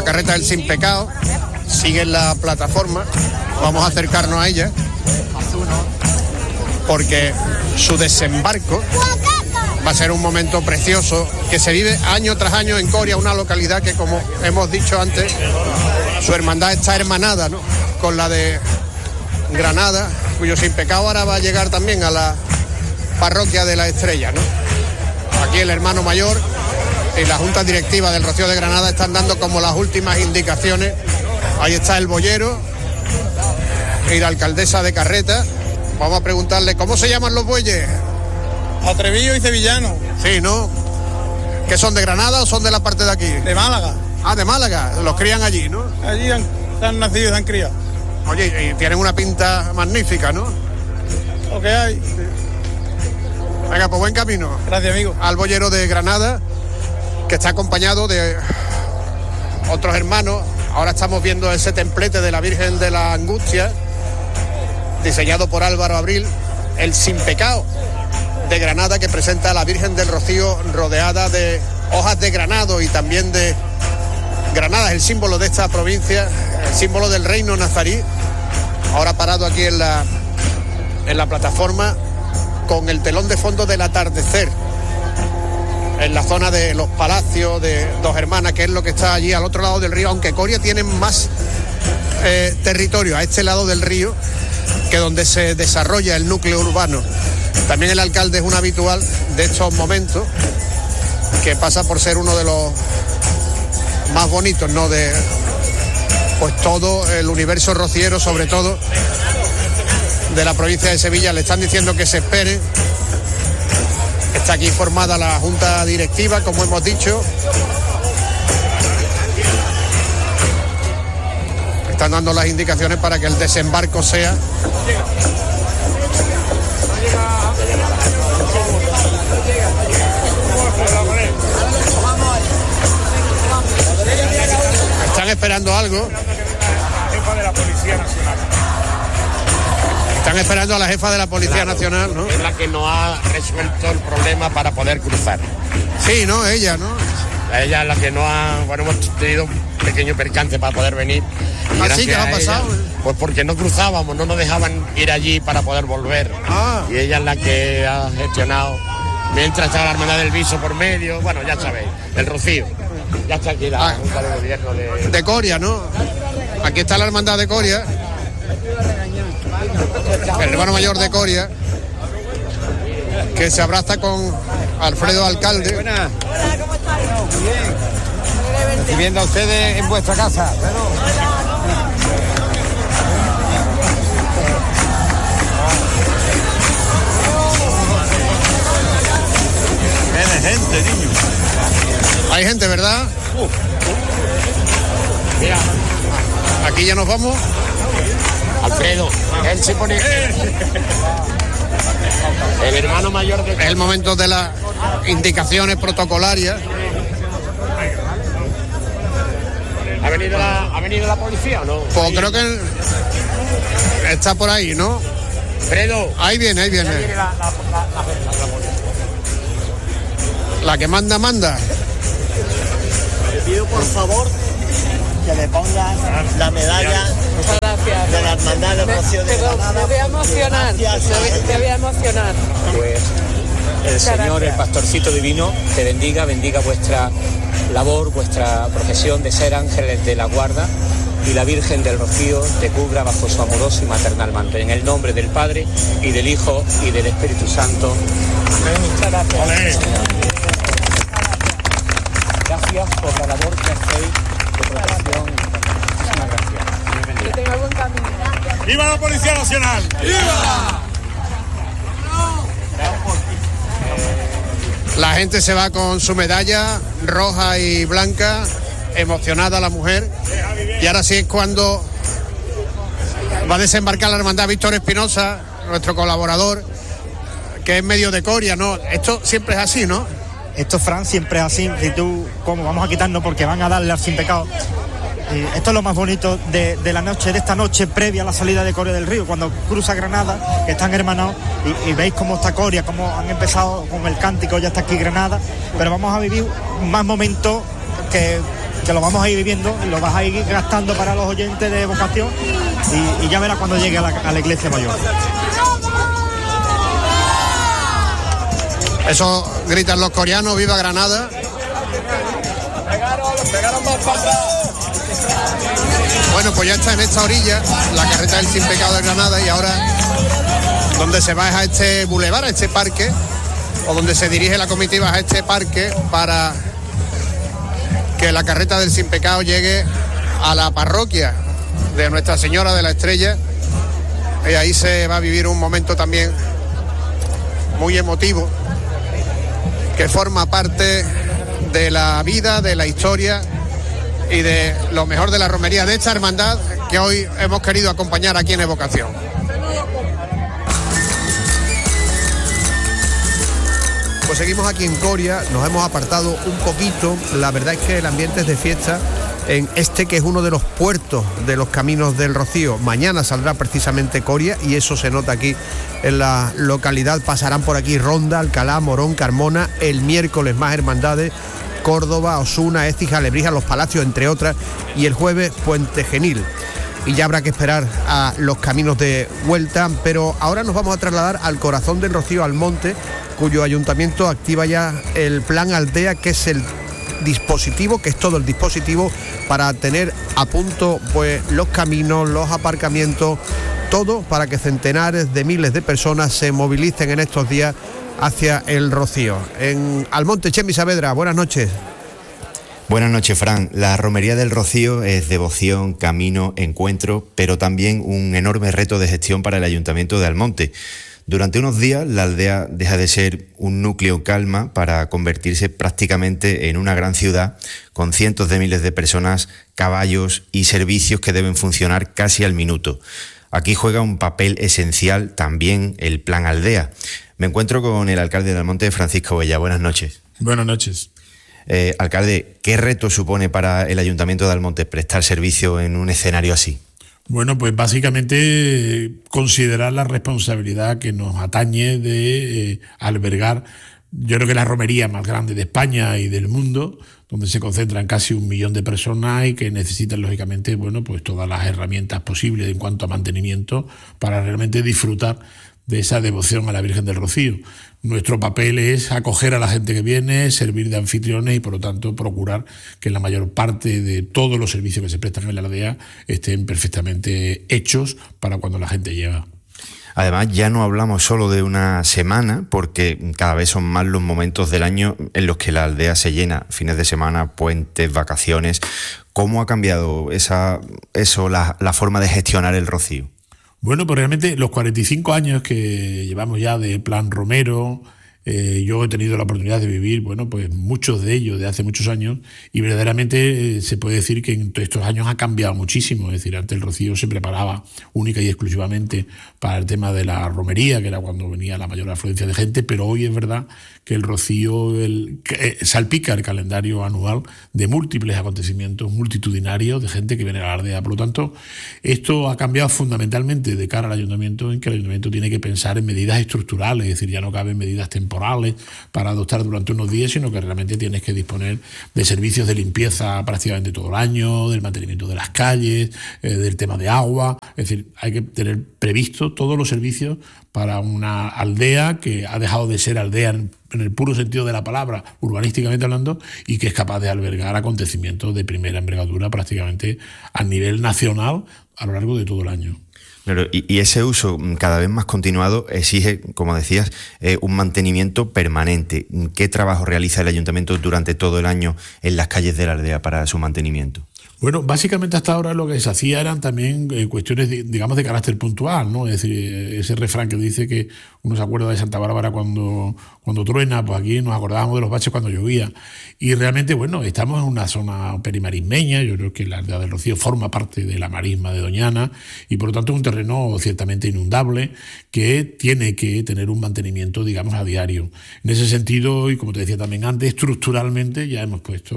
carreta del Sin Pecado sigue en la plataforma. Vamos a acercarnos a ella porque su desembarco va a ser un momento precioso que se vive año tras año en Coria, una localidad que, como hemos dicho antes, su hermandad está hermanada, ¿no?, con la de Granada, cuyo Sin Pecado ahora va a llegar también a la parroquia de la Estrella, ¿no? Aquí el hermano mayor y la junta directiva del Rocío de Granada están dando como las últimas indicaciones. Ahí está el boyero y la alcaldesa de Carreta. Vamos a preguntarle cómo se llaman los bueyes. Atrevillo y sevillano. Sí, ¿no? ¿Que son de Granada o son de la parte de aquí? De Málaga. Ah, de Málaga. Los crían allí, ¿no? Allí han nacido y se han criado. Oye, y tienen una pinta magnífica, ¿no? Lo que hay. Venga, pues buen camino. Gracias, amigo. Al boyero de Granada, que está acompañado de otros hermanos. Ahora estamos viendo ese templete de la Virgen de la Angustia, diseñado por Álvaro Abril, el Sin Pecado de Granada, que presenta a la Virgen del Rocío rodeada de hojas de granado y también de Granada, el símbolo de esta provincia, el símbolo del reino nazarí. Ahora parado aquí en la plataforma con el telón de fondo del atardecer, en la zona de los palacios de Dos Hermanas, que es lo que está allí al otro lado del río, aunque Coria tiene más territorio a este lado del río que donde se desarrolla el núcleo urbano. También el alcalde es un habitual de estos momentos, que pasa por ser uno de los más bonitos, ¿no?, de pues todo el universo rociero, sobre todo de la provincia de Sevilla. Le están diciendo que se espere. Está aquí formada la junta directiva, como hemos dicho. Están dando las indicaciones para que el desembarco sea. Están esperando algo. Jefa de la Policía Nacional. Están esperando a la jefa de la Policía Nacional, ¿no? Es la que no ha resuelto el problema para poder cruzar. Sí, ¿no? Ella, ¿no? Ella es la que no ha... Bueno, hemos tenido un pequeño percance para poder venir. ¿Así que ha pasado? Pues porque no cruzábamos, no nos dejaban ir allí para poder volver. Y ella es la que ha gestionado. Mientras está la hermandad del Viso por medio, bueno, ya sabéis, el Rocío. Ya está aquí la Junta de Gobierno de Coria, ¿no? Aquí está la hermandad de Coria. El hermano mayor de Coria, que se abraza con Alfredo Alcalde. Buenas. Hola, ¿cómo estás? Muy bien. Recibiendo a ustedes en vuestra casa. Viene gente, niño. Hay gente, ¿verdad? Mira, aquí ya nos vamos. Alfredo, él se pone... El hermano mayor de... Es el momento de las indicaciones protocolarias. ¿Ha venido la policía o no? Pues creo que está por ahí, ¿no? Alfredo. Ahí viene, ahí viene. La que manda, manda. Le pido por favor que le pongan la medalla de la hermandad del Rocío de Granada. Me voy a emocionar, te voy a emocionar. Pues el Señor, el pastorcito divino, te bendiga vuestra labor, vuestra profesión de ser ángeles de la guarda, y la Virgen del Rocío te cubra bajo su amoroso y maternal manto. En el nombre del Padre, y del Hijo, y del Espíritu Santo. Muchas gracias. Gracias por la labor que hacéis de protección. Muchísimas gracias. Que tenga buen camino. ¡Viva la Policía Nacional! ¡Viva! La gente se va con su medalla roja y blanca, emocionada la mujer. Y ahora sí es cuando va a desembarcar la hermandad Víctor Espinosa, nuestro colaborador, que es medio de Coria, ¿no? Esto siempre es así, ¿no? Esto, Fran, siempre es así. Si tú, ¿cómo vamos a quitarnos? Porque van a darle al Sin Pecado. Esto es lo más bonito de la noche, de esta noche previa a la salida de Coria del Río, cuando cruza Granada, que están hermanados, y veis cómo está Coria, cómo han empezado con el cántico, ya está aquí Granada, pero vamos a vivir más momentos que que lo vamos a ir viviendo y lo vas a ir gastando para los oyentes de Vocación y ya verás cuando llegue a la iglesia mayor. Eso gritan los coreanos, ¡viva Granada! Bueno, pues ya está en esta orilla la carreta del Sin Pecado de Granada, y ahora donde se va es a este bulevar, a este parque, o donde se dirige la comitiva, a este parque, para que la carreta del Sin Pecado llegue a la parroquia de Nuestra Señora de la Estrella, y ahí se va a vivir un momento también muy emotivo que forma parte de la vida, de la historia y de lo mejor de la romería de esta hermandad que hoy hemos querido acompañar aquí en Evocación. Pues seguimos aquí en Coria, nos hemos apartado un poquito, la verdad es que el ambiente es de fiesta en este que es uno de los puertos de los Caminos del Rocío. Mañana saldrá precisamente Coria y eso se nota aquí en la localidad. Pasarán por aquí Ronda, Alcalá, Morón, Carmona, el miércoles más hermandades, Córdoba, Osuna, Écija, Lebrija, Los Palacios, entre otras, y el jueves Puente Genil. Y ya habrá que esperar a los caminos de vuelta, pero ahora nos vamos a trasladar al corazón del Rocío, Almonte, cuyo ayuntamiento activa ya el plan Aldea, que es el dispositivo, que es todo el dispositivo para tener a punto pues los caminos, los aparcamientos, todo para que centenares de miles de personas se movilicen en estos días hacia el Rocío. En Almonte, Chemi Saavedra, buenas noches. Buenas noches, Fran. La romería del Rocío es devoción, camino, encuentro, pero también un enorme reto de gestión para el Ayuntamiento de Almonte. Durante unos días, la aldea deja de ser un núcleo calma para convertirse prácticamente en una gran ciudad con cientos de miles de personas, caballos y servicios que deben funcionar casi al minuto. Aquí juega un papel esencial también el Plan Aldea. Me encuentro con el alcalde de Almonte, Francisco Bella. Buenas noches. Buenas noches. Alcalde, ¿qué reto supone para el Ayuntamiento de Almonte prestar servicio en un escenario así? Bueno, pues básicamente considerar la responsabilidad que nos atañe de albergar, yo creo que la romería más grande de España y del mundo, donde se concentran casi 1 millón de personas y que necesitan lógicamente, bueno, pues todas las herramientas posibles en cuanto a mantenimiento para realmente disfrutar de esa devoción a la Virgen del Rocío. Nuestro papel es acoger a la gente que viene, servir de anfitriones y, por lo tanto, procurar que la mayor parte de todos los servicios que se prestan en la aldea estén perfectamente hechos para cuando la gente llega. Además, ya no hablamos solo de una semana, porque cada vez son más los momentos del año en los que la aldea se llena, fines de semana, puentes, vacaciones. ¿Cómo ha cambiado la forma de gestionar el Rocío? Bueno, pues realmente los 45 años que llevamos ya de Plan Romero, yo he tenido la oportunidad de vivir, bueno, pues muchos de ellos de hace muchos años, y verdaderamente se puede decir que en estos años ha cambiado muchísimo. Es decir, antes el Rocío se preparaba única y exclusivamente para el tema de la romería, que era cuando venía la mayor afluencia de gente, pero hoy es verdad que el Rocío salpica el calendario anual de múltiples acontecimientos multitudinarios de gente que viene a la aldea. Por lo tanto, esto ha cambiado fundamentalmente de cara al ayuntamiento, en que el ayuntamiento tiene que pensar en medidas estructurales, es decir, ya no caben medidas temporales para adoptar durante unos días, sino que realmente tienes que disponer de servicios de limpieza prácticamente todo el año, del mantenimiento de las calles, del tema de agua. Es decir, hay que tener previsto todos los servicios para una aldea que ha dejado de ser aldea en el puro sentido de la palabra, urbanísticamente hablando, y que es capaz de albergar acontecimientos de primera envergadura prácticamente a nivel nacional a lo largo de todo el año. Claro, y ese uso cada vez más continuado exige, como decías, un mantenimiento permanente. ¿Qué trabajo realiza el ayuntamiento durante todo el año en las calles de la aldea para su mantenimiento? Bueno, básicamente hasta ahora lo que se hacía eran también cuestiones, digamos, de carácter puntual, ¿no? Es decir, ese refrán que dice que uno se acuerda de Santa Bárbara cuando truena, pues aquí nos acordábamos de los baches cuando llovía. Y realmente, bueno, estamos en una zona perimarismeña, yo creo que la aldea del Rocío forma parte de la marisma de Doñana y por lo tanto es un terreno ciertamente inundable que tiene que tener un mantenimiento, digamos, a diario. En ese sentido, y como te decía también antes, estructuralmente ya hemos puesto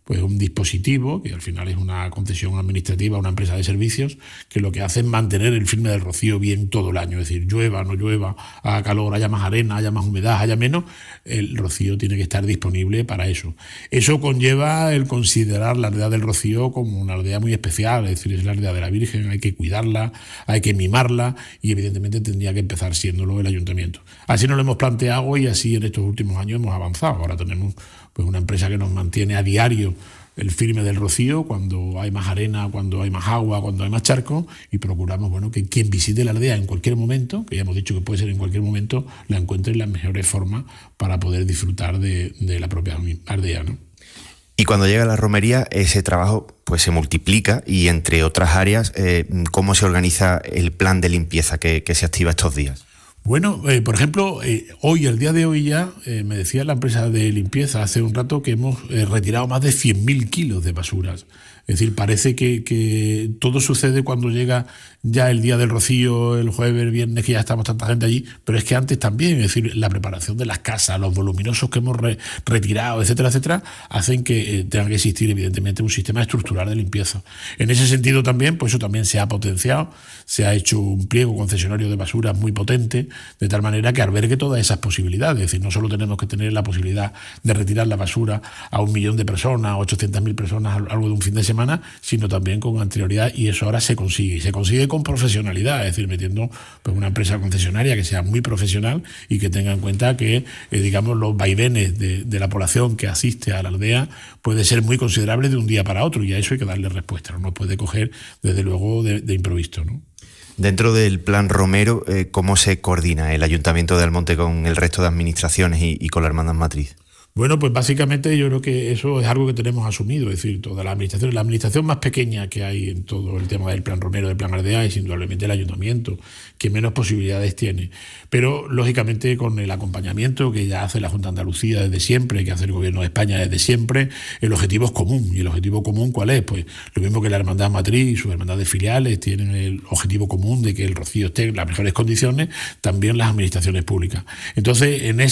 pues un dispositivo, que al final es una concesión administrativa, una empresa de servicios, que lo que hace es mantener el Firme del Rocío bien todo el año. Es decir, llueva, no llueva, haga calor, haya más arena, haya más humedad, haya menos, el Rocío tiene que estar disponible para eso. Eso conlleva el considerar la aldea del Rocío como una aldea muy especial, es decir, es la aldea de la Virgen, hay que cuidarla, hay que mimarla y evidentemente tendría que empezar siéndolo el ayuntamiento. Así nos lo hemos planteado y así en estos últimos años hemos avanzado. Ahora tenemos pues una empresa que nos mantiene a diario el Firme del Rocío cuando hay más arena, cuando hay más agua, cuando hay más charcos, y procuramos que quien visite la aldea en cualquier momento, que ya hemos dicho que puede ser en cualquier momento, la encuentre en las mejores formas para poder disfrutar de la propia aldea, ¿no? Y cuando llega la romería, ese trabajo pues se multiplica y entre otras áreas, ¿cómo se organiza el plan de limpieza que se activa estos días? Bueno, por ejemplo, el día de hoy ya, me decía la empresa de limpieza hace un rato que hemos retirado más de 100.000 kilos de basuras. Es decir, parece que todo sucede cuando llega ya el día del Rocío, el jueves, el viernes, que ya estamos tanta gente allí, pero es que antes también, es decir, la preparación de las casas, los voluminosos que hemos retirado, etcétera, etcétera, hacen que tenga que existir evidentemente un sistema estructural de limpieza. En ese sentido también, pues eso también se ha potenciado, se ha hecho un pliego concesionario de basura muy potente, de tal manera que albergue todas esas posibilidades. Es decir, no solo tenemos que tener la posibilidad de retirar la basura a 1 millón de personas, 800.000 personas a lo largo de un fin de semana, sino también con anterioridad, y eso ahora se consigue. Y se consigue con profesionalidad, es decir, metiendo pues, una empresa concesionaria que sea muy profesional y que tenga en cuenta que, digamos, los vaivenes de la población que asiste a la aldea puede ser muy considerable de un día para otro, y a eso hay que darle respuesta. No puede coger, desde luego, de improviso, ¿no? Dentro del Plan Romero, ¿cómo se coordina el Ayuntamiento de Almonte con el resto de administraciones y con la Hermandad Matriz? Bueno, pues básicamente yo creo que eso es algo que tenemos asumido, es decir, toda la administración más pequeña que hay en todo el tema del Plan Romero, del Plan Aldea, es indudablemente el Ayuntamiento, que menos posibilidades tiene. Pero, lógicamente, con el acompañamiento que ya hace la Junta de Andalucía desde siempre, que hace el Gobierno de España desde siempre, el objetivo es común. ¿Y el objetivo común cuál es? Pues lo mismo que la Hermandad Matriz y sus hermandades filiales tienen el objetivo común de que el Rocío esté en las mejores condiciones, también las administraciones públicas. Entonces, en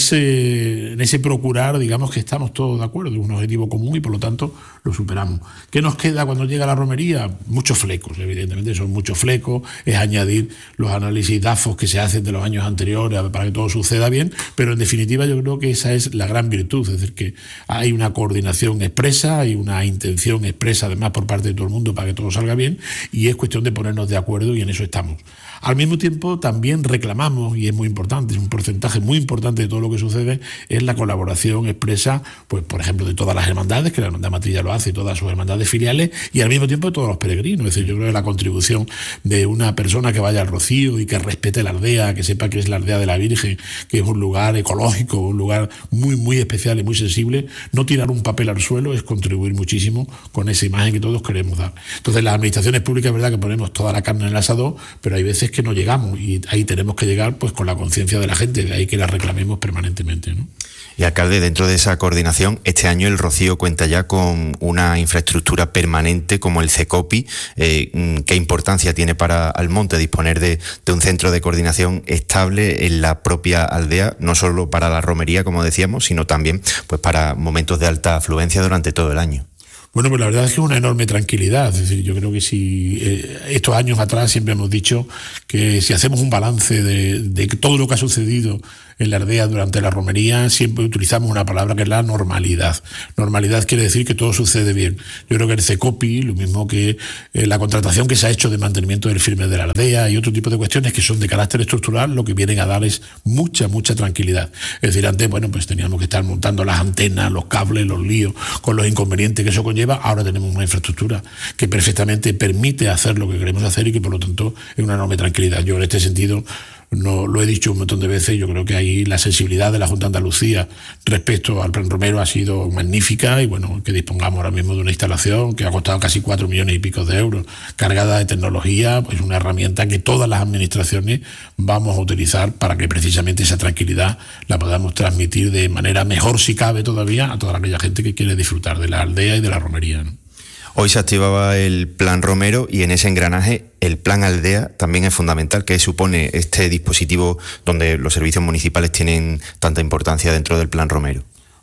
ese procurar, digamos que estamos todos de acuerdo, es un objetivo común y por lo tanto lo superamos. ¿Qué nos queda cuando llega la romería? Muchos flecos, evidentemente son muchos flecos, es añadir los análisis DAFOS que se hacen de los años anteriores para que todo suceda bien, pero en definitiva yo creo que esa es la gran virtud, es decir, que hay una coordinación expresa, hay una intención expresa además por parte de todo el mundo para que todo salga bien, y es cuestión de ponernos de acuerdo y en eso estamos. Al mismo tiempo también reclamamos, y es muy importante, es un porcentaje muy importante de todo lo que sucede, es la colaboración expresa, pues por ejemplo, de todas las hermandades, que la Hermandad Matriz ya lo hace, y todas sus hermandades filiales, y al mismo tiempo de todos los peregrinos. Es decir, yo creo que la contribución de una persona que vaya al Rocío y que respete la aldea, que sepa que es la aldea de la Virgen, que es un lugar ecológico, un lugar muy, muy especial y muy sensible, no tirar un papel al suelo es contribuir muchísimo con esa imagen que todos queremos dar. Entonces, las administraciones públicas es verdad que ponemos toda la carne en el asador, pero hay veces que no llegamos, y ahí tenemos que llegar pues con la conciencia de la gente, de ahí que la reclamemos permanentemente, ¿no? Y alcalde, dentro de esa coordinación, este año el Rocío cuenta ya con una infraestructura permanente como el CECOPI. ¿Qué importancia tiene para Almonte disponer de un centro de coordinación estable en la propia aldea, no solo para la romería, como decíamos, sino también pues para momentos de alta afluencia durante todo el año? Bueno, pues la verdad es que es una enorme tranquilidad. Es decir, yo creo que si estos años atrás siempre hemos dicho que si hacemos un balance de todo lo que ha sucedido en la aldea durante la romería, siempre utilizamos una palabra que es la normalidad. Normalidad quiere decir que todo sucede bien. Yo creo que el CECOPI, lo mismo que la contratación que se ha hecho de mantenimiento del firme de la aldea y otro tipo de cuestiones que son de carácter estructural, lo que vienen a dar es mucha tranquilidad. Es decir, antes, bueno, pues teníamos que estar montando las antenas, los cables, los líos, con los inconvenientes que eso conlleva. Ahora tenemos una infraestructura que perfectamente permite hacer lo que queremos hacer y que por lo tanto es una enorme tranquilidad. Yo en este sentido no lo he dicho un montón de veces, yo creo que ahí la sensibilidad de la Junta de Andalucía respecto al Plan Romero ha sido magnífica, y bueno, que dispongamos ahora mismo de una instalación que ha costado casi 4 millones y pico de euros, cargada de tecnología, pues una herramienta que todas las administraciones vamos a utilizar para que precisamente esa tranquilidad la podamos transmitir de manera mejor, si cabe todavía, a toda aquella gente que quiere disfrutar de la aldea y de la romería, ¿no? Hoy se activaba el Plan Romero y en ese engranaje el Plan Aldea también es fundamental. ¿Qué supone este dispositivo donde los servicios municipales tienen tanta importancia dentro del Plan Romero?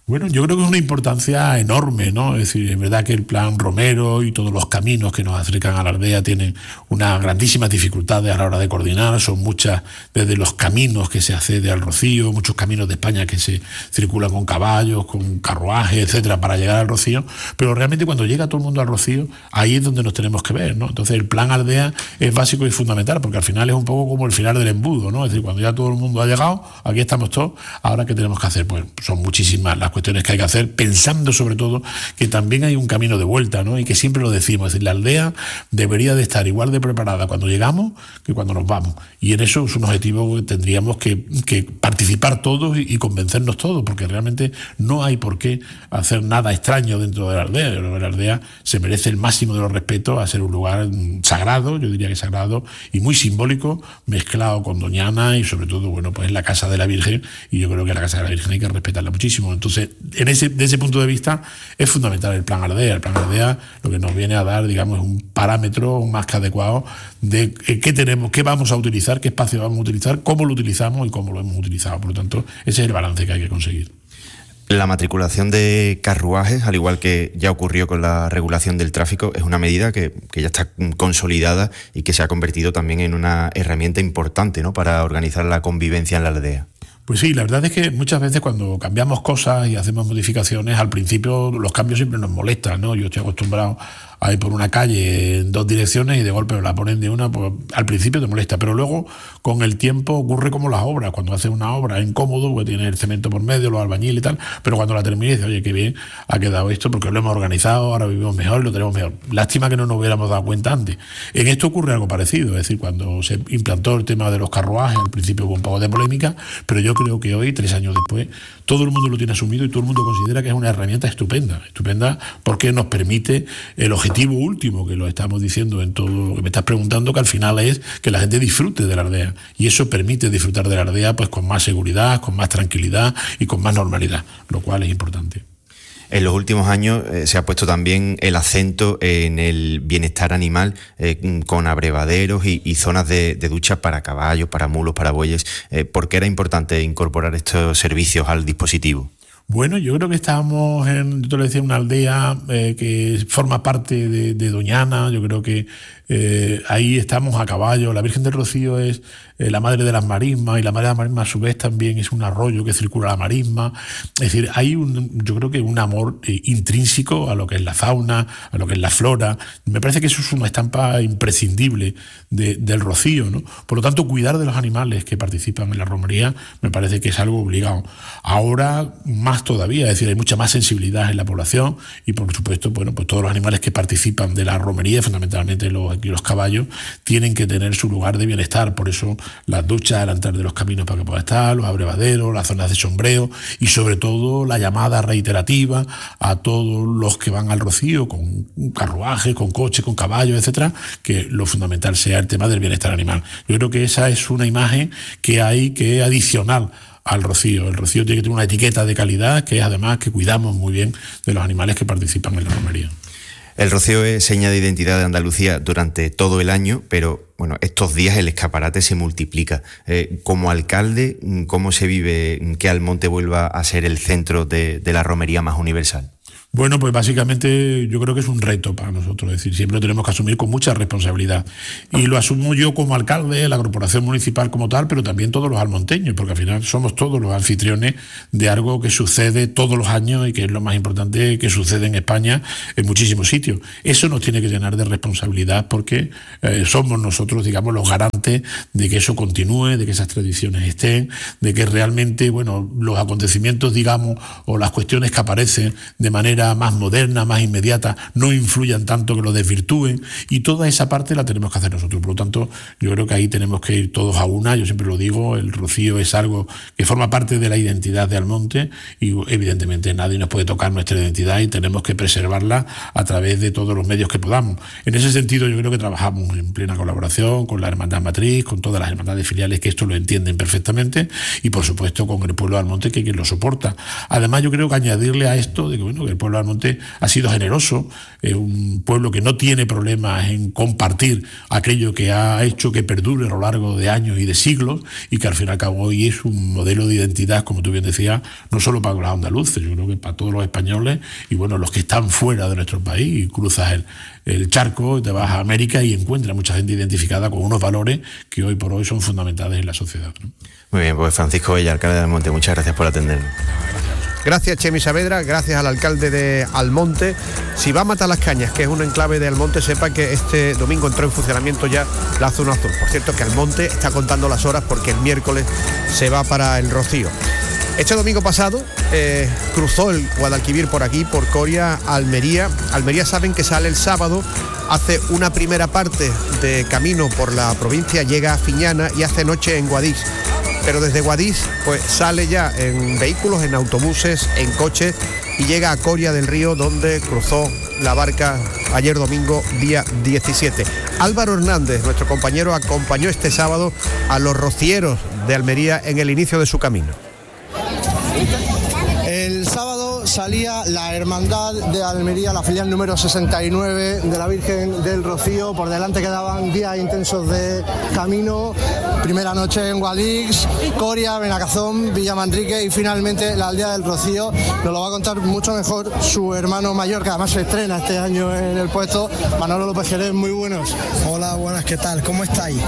Bueno, yo creo que es una importancia enorme, ¿no? Es decir, es verdad que el plan Romero y todos los caminos que nos acercan a la aldea tienen unas grandísimas dificultades a la hora de coordinar. Son muchas, desde los caminos que se accede al Rocío, muchos caminos de España que se circulan con caballos, con carruajes, etcétera, para llegar al Rocío. Pero realmente cuando llega todo el mundo al Rocío, ahí es donde nos tenemos que ver, ¿no? Entonces el plan aldea es básico y fundamental, porque al final es un poco como el final del embudo, ¿no? Es decir, cuando ya todo el mundo ha llegado, aquí estamos todos, ahora ¿qué tenemos que hacer? Pues son muchísimas las cuestiones que hay que hacer, pensando sobre todo que también hay un camino de vuelta, ¿no? Y que siempre lo decimos, es decir, la aldea debería de estar igual de preparada cuando llegamos que cuando nos vamos. Y en eso es un objetivo que tendríamos que participar todos y convencernos todos, porque realmente no hay por qué hacer nada extraño dentro de la aldea. La aldea se merece el máximo de los respetos a ser un lugar sagrado, yo diría que sagrado, y muy simbólico, mezclado con Doñana y sobre todo, bueno, pues la Casa de la Virgen, y yo creo que la Casa de la Virgen hay que respetarla muchísimo. Entonces, de ese punto de vista es fundamental el plan aldea. El plan aldea lo que nos viene a dar, digamos, un parámetro más que adecuado de qué tenemos, qué vamos a utilizar, qué espacio vamos a utilizar, cómo lo utilizamos y cómo lo hemos utilizado. Por lo tanto, ese es el balance que hay que conseguir. La matriculación de carruajes, al igual que ya ocurrió con la regulación del tráfico, es una medida que ya está consolidada y que se ha convertido también en una herramienta importante, ¿no?, para organizar la convivencia en la aldea. Pues sí, la verdad es que muchas veces cuando cambiamos cosas y hacemos modificaciones, al principio los cambios siempre nos molestan, ¿no? Yo estoy acostumbrado a ir por una calle en dos direcciones y de golpe la ponen de una, pues al principio te molesta, pero luego con el tiempo ocurre como las obras. Cuando haces una obra es incómodo, porque tiene el cemento por medio, los albañiles y tal, pero cuando la terminas dices, oye, qué bien ha quedado esto, porque lo hemos organizado, ahora vivimos mejor y lo tenemos mejor. Lástima que no nos hubiéramos dado cuenta antes. En esto ocurre algo parecido, es decir, cuando se implantó el tema de los carruajes, al principio hubo un poco de polémica, pero yo creo que hoy, 3 años después, todo el mundo lo tiene asumido y todo el mundo considera que es una herramienta estupenda porque nos permite el objetivo último, que lo estamos diciendo en todo lo que me estás preguntando, que al final es que la gente disfrute de la aldea, y eso permite disfrutar de la aldea pues con más seguridad, con más tranquilidad y con más normalidad, lo cual es importante. En los últimos años se ha puesto también el acento en el bienestar animal, con abrevaderos y zonas de ducha para caballos, para mulos, para bueyes. ¿Por qué era importante incorporar estos servicios al dispositivo? Bueno, yo creo que estábamos yo te lo decía, una aldea que forma parte de Doñana. Yo creo que ahí estamos a caballo. La Virgen del Rocío es la madre de las marismas, y la madre de las marismas a su vez también es un arroyo que circula la marisma. Es decir, hay yo creo que un amor intrínseco a lo que es la fauna, a lo que es la flora. Me parece que eso es una estampa imprescindible del Rocío, ¿no? Por lo tanto, cuidar de los animales que participan en la romería me parece que es algo obligado. Ahora más todavía, es decir, hay mucha más sensibilidad en la población y, por supuesto, bueno, pues todos los animales que participan de la romería, fundamentalmente los caballos, tienen que tener su lugar de bienestar. Por eso las duchas al entrar de los caminos para que pueda estar, los abrevaderos, las zonas de sombreo y sobre todo la llamada reiterativa a todos los que van al Rocío con carruaje, con coche, con caballos, etcétera, que lo fundamental sea el tema del bienestar animal. Yo creo que esa es una imagen que hay que adicional al Rocío. El Rocío tiene que tener una etiqueta de calidad, que es además que cuidamos muy bien de los animales que participan en la romería. El Rocío es seña de identidad de Andalucía durante todo el año, pero bueno, estos días el escaparate se multiplica. Como alcalde, ¿cómo se vive que Almonte vuelva a ser el centro de la romería más universal? Bueno, pues básicamente yo creo que es un reto para nosotros, es decir, siempre lo tenemos que asumir con mucha responsabilidad. Y lo asumo yo como alcalde, la corporación municipal como tal, pero también todos los almonteños, porque al final somos todos los anfitriones de algo que sucede todos los años y que es lo más importante que sucede en España en muchísimos sitios. Eso nos tiene que llenar de responsabilidad porque somos nosotros, digamos, los garantes de que eso continúe, de que esas tradiciones estén, de que realmente, bueno, los acontecimientos, digamos, o las cuestiones que aparecen de manera más moderna, más inmediata, no influyan tanto que lo desvirtúen, y toda esa parte la tenemos que hacer nosotros. Por lo tanto, yo creo que ahí tenemos que ir todos a una. Yo siempre lo digo, el Rocío es algo que forma parte de la identidad de Almonte y evidentemente nadie nos puede tocar nuestra identidad y tenemos que preservarla a través de todos los medios que podamos. En ese sentido, yo creo que trabajamos en plena colaboración con la Hermandad Matriz, con todas las hermandades filiales que esto lo entienden perfectamente, y por supuesto con el pueblo de Almonte, que es quien lo soporta. Además, yo creo que añadirle a esto de que, bueno, que el pueblo pueblo de Almonte ha sido generoso, es un pueblo que no tiene problemas en compartir aquello que ha hecho que perdure a lo largo de años y de siglos, y que al fin y al cabo hoy es un modelo de identidad, como tú bien decías, no solo para los andaluces, yo creo que para todos los españoles, y bueno, los que están fuera de nuestro país, y cruzas el charco, te vas a América y encuentras mucha gente identificada con unos valores que hoy por hoy son fundamentales en la sociedad, ¿no? Muy bien, pues Francisco Bella, alcalde de Almonte, muchas gracias por atendernos. Gracias, Chemi Saavedra, gracias al alcalde de Almonte. Si va a Matalascañas, que es un enclave de Almonte, sepa que este domingo entró en funcionamiento ya la zona azul. Por cierto, que Almonte está contando las horas porque el miércoles se va para el Rocío. Este domingo pasado cruzó el Guadalquivir por aquí, por Coria, Almería. Almería saben que sale el sábado, hace una primera parte de camino por la provincia, llega a Fiñana y hace noche en Guadix. Pero desde Guadix pues sale ya en vehículos, en autobuses, en coches y llega a Coria del Río, donde cruzó la barca ayer domingo, día 17. Álvaro Hernández, nuestro compañero, acompañó este sábado a los rocieros de Almería en el inicio de su camino. El sábado salía la Hermandad de Almería, la filial número 69 de la Virgen del Rocío. Por delante quedaban días intensos de camino. Primera noche en Guadix, Coria, Benacazón, Villamanrique y finalmente la aldea del Rocío. Nos lo va a contar mucho mejor su hermano mayor, que además se estrena este año en el puesto, Manolo López Jerez. Muy buenos. Hola, buenas, ¿qué tal? ¿Cómo estáis?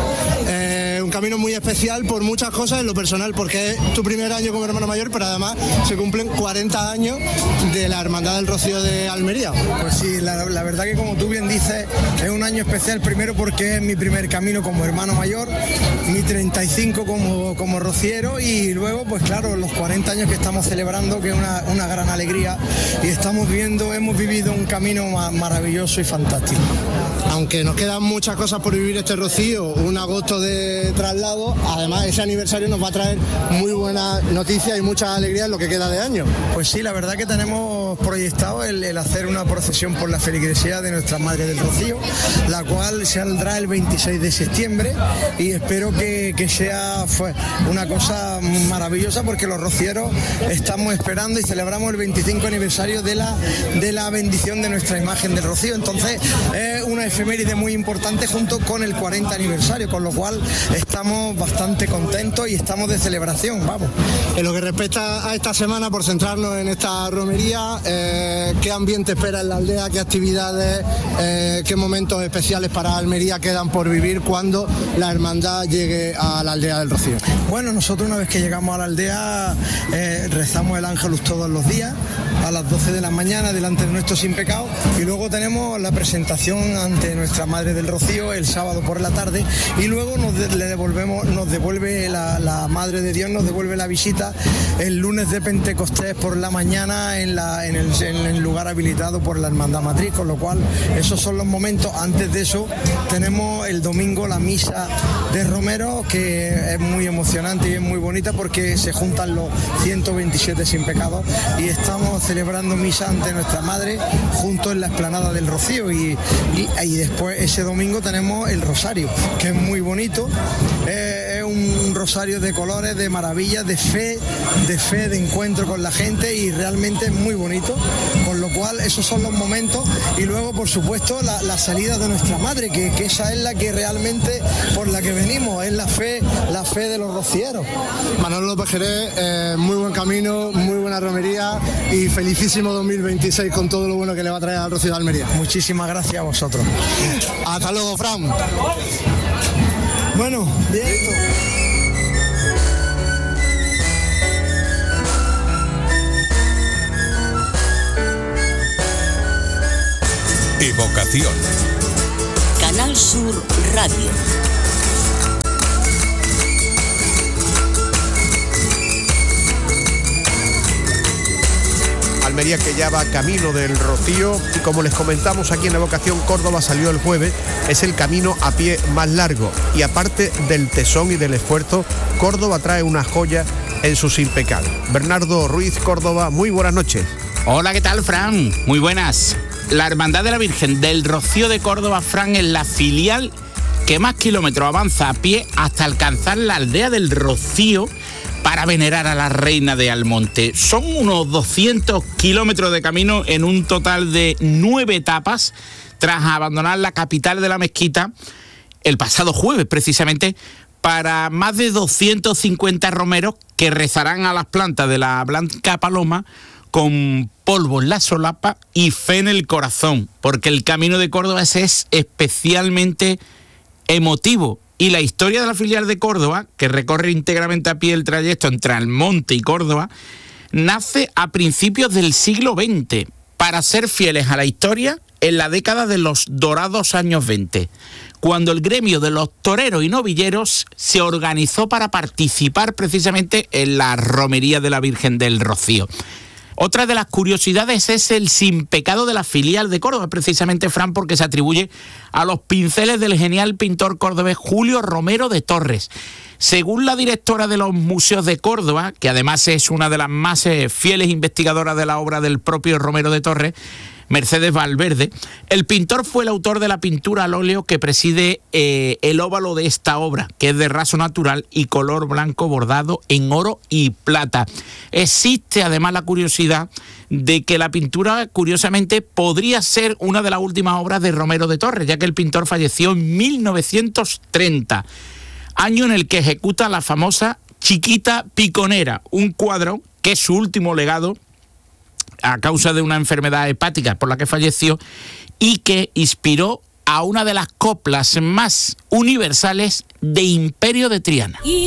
Un camino muy especial por muchas cosas, en lo personal, porque es tu primer año como hermano mayor, pero además se cumplen 40 años de la Hermandad del Rocío de Almería. Pues sí, la verdad que como tú bien dices, es un año especial, primero porque es mi primer camino como hermano mayor, mi 35 como rociero, y luego pues claro, los 40 años que estamos celebrando, que es una gran alegría, y hemos vivido un camino maravilloso y fantástico. Aunque nos quedan muchas cosas por vivir este Rocío, un agosto de traslado, además ese aniversario nos va a traer muy buenas noticias y mucha alegría en lo que queda de año. Pues sí, la verdad que tenemos proyectado el hacer una procesión por la feligresía de Nuestra Madre del Rocío, la cual saldrá el 26 de septiembre, y espero que sea una cosa maravillosa, porque los rocieros estamos esperando y celebramos el 25 aniversario de la bendición de nuestra imagen del Rocío. Entonces es una efeméride muy importante junto con el 40 aniversario, con lo cual estamos bastante contentos y estamos de celebración, vamos. En lo que respecta a esta semana, por centrarnos en esta romería, ¿qué ambiente espera en la aldea? ¿Qué actividades, qué momentos especiales para Almería quedan por vivir cuando la hermandad llegue a la aldea del Rocío? Bueno, nosotros una vez que llegamos a la aldea rezamos el Ángelus todos los días a las 12 de la mañana delante de nuestro sin pecado, y luego tenemos la presentación ante Nuestra Madre del Rocío el sábado por la tarde, y luego nos devuelve la Madre de Dios, nos devuelve la visita el lunes de Pentecostés por la mañana en el lugar habilitado por la Hermandad Matriz, con lo cual esos son los momentos. Antes de eso tenemos el domingo la misa de Romero, que es muy emocionante y es muy bonita porque se juntan los 127 sin pecados y estamos celebrando misa ante Nuestra Madre junto en la explanada del Rocío, y después ese domingo tenemos el rosario, que es muy bonito. Es un rosario de colores, de maravillas, de fe, de encuentro con la gente, y realmente es muy bonito, con lo cual esos son los momentos. Y luego, por supuesto, la salida de Nuestra Madre, que esa es la que realmente por la que venimos, es la fe de los rocieros. Manolo López Jerez, muy buen camino, muy buena romería y felicísimo 2026 con todo lo bueno que le va a traer al Rocío de Almería. Muchísimas gracias a vosotros. Hasta luego, Fran. Bueno, bien. Evocación. Canal Sur Radio. Almería, que ya va camino del Rocío, y como les comentamos aquí en Evocación, Córdoba salió el jueves, es el camino a pie más largo, y aparte del tesón y del esfuerzo, Córdoba trae una joya en sus impecables. Bernardo Ruiz, Córdoba, muy buenas noches. Hola, ¿qué tal, Fran? Muy buenas. La Hermandad de la Virgen del Rocío de Córdoba, Fran, es la filial que más kilómetros avanza a pie hasta alcanzar la aldea del Rocío, para venerar a la reina de Almonte. Son unos 200 kilómetros de camino en un total de 9 etapas, tras abandonar la capital de la mezquita el pasado jueves, precisamente, para más de 250 romeros que rezarán a las plantas de la Blanca Paloma con polvo en la solapa y fe en el corazón, porque el Camino de Córdoba es especialmente emotivo. Y la historia de la filial de Córdoba, que recorre íntegramente a pie el trayecto entre Almonte y Córdoba, nace a principios del siglo XX, para ser fieles a la historia en la década de los dorados años 20, cuando el gremio de los toreros y novilleros se organizó para participar precisamente en la romería de la Virgen del Rocío. Otra de las curiosidades es el sin pecado de la filial de Córdoba, precisamente, Fran, porque se atribuye a los pinceles del genial pintor cordobés Julio Romero de Torres. Según la directora de los museos de Córdoba, que además es una de las más fieles investigadoras de la obra del propio Romero de Torres, Mercedes Valverde, el pintor fue el autor de la pintura al óleo que preside el óvalo de esta obra, que es de raso natural y color blanco bordado en oro y plata. Existe además la curiosidad de que la pintura, curiosamente, podría ser una de las últimas obras de Romero de Torres, ya que el pintor falleció en 1930, año en el que ejecuta la famosa Chiquita Piconera, un cuadro que es su último legado a causa de una enfermedad hepática por la que falleció y que inspiró a una de las coplas más universales de Imperio de Triana.